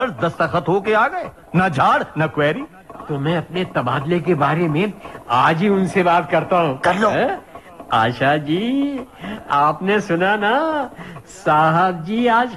दस्तखत होके आ गए, न झाड़ न क्वेरी। तो मैं अपने तबादले के बारे में आज ही उनसे बात करता हूँ। कर लो। आशा जी, आपने सुना ना, साहब जी आज